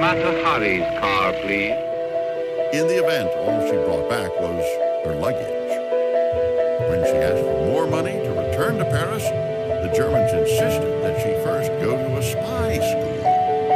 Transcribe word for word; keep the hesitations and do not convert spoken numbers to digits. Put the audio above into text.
Mata Hari's car, please. In the event, all she brought back was her luggage. When she asked for more money to return to Paris, the Germans insisted